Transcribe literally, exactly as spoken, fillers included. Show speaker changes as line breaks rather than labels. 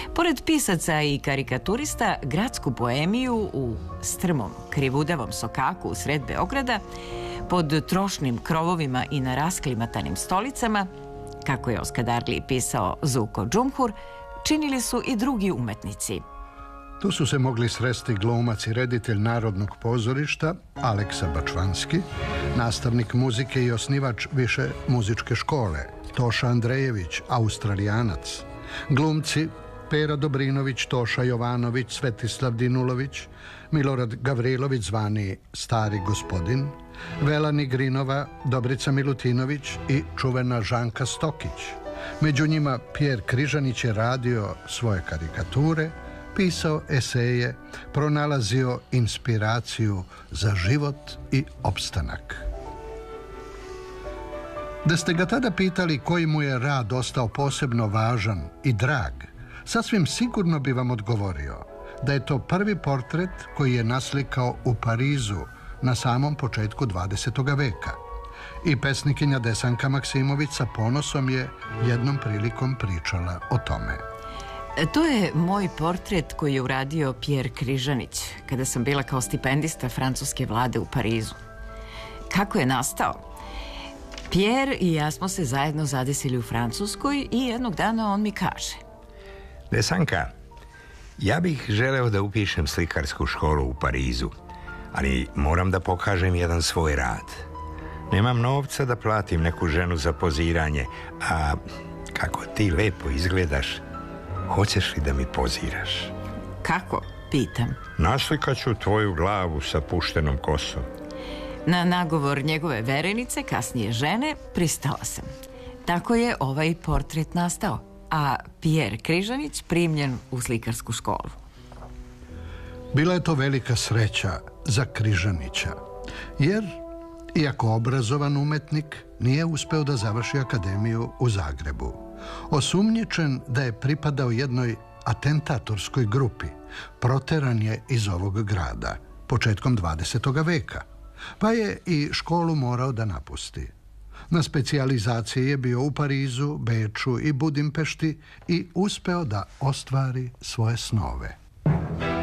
Pored pisaca i karikaturista, gradsku poemiju u strmom, krivudavom sokaku u sred Beograda, pod trošnim krovovima i na rasklimatanim stolicama, kako je Oskar Darli pisao Zuko Džumhur, činili su i drugi umetnici.
Tu su se mogli sresti glumac i reditelj Narodnog pozorišta Aleksa Bačvanski, nastavnik muzike i osnivač više muzičke škole Toša Andrejević, Australijanac, glumci Pera Dobrinović, Toša Jovanović, Svetislav Dinulović, Milorad Gavrilović zvani Stari gospodin, Velani Grinova, Dobrica Milutinović i čuvena Žanka Stokić. Među njima Pjer Križanić je radio svoje karikature, pisao eseje, pronalazio inspiraciju za život i opstanak. Da ste ga tada pitali koji mu je rad ostao posebno važan i drag, sasvim sigurno bi vam odgovorio da je to prvi portret koji je naslikao u Parizu na samom početku dvadesetog veka. I pesnikinja Desanka Maksimović sa ponosom je jednom prilikom pričala o tome.
To je moj portret koji je uradio Pjer Križanić kada sam bila kao stipendista francuske vlade u Parizu. Kako je nastao? Pjer i ja smo se zajedno zadesili u Francuskoj i jednog dana on mi kaže:
Desanka, ja bih želeo da upišem slikarsku školu u Parizu, ali moram da pokažem jedan svoj rad. Nemam novca da platim neku ženu za poziranje, a kako ti lepo izgledaš, hoćeš li da mi poziraš?
Kako? Pitam.
Naslikaću tvoju glavu sa puštenom kosom.
Na nagovor njegove verenice, kasnije žene, pristala sam. Tako je ovaj portret nastao, a Pjer Križanić primljen u slikarsku školu.
Bila je to velika sreća za Križanića, jer, iako obrazovan umetnik, nije uspeo da završi akademiju u Zagrebu. Osumnjičen da je pripadao jednoj atentatorskoj grupi, proteran je iz ovog grada početkom dvadesetog veka, pa je i školu morao da napusti. Na specijalizaciji je bio u Parizu, Beču i Budimpešti i uspeo da ostvari svoje snove.